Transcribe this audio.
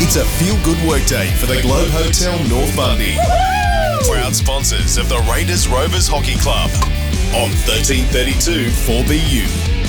It's a feel-good workday for the Globe Hotel North Bundy. Proud sponsors of the Raiders Rovers Hockey Club on 1332 4BU.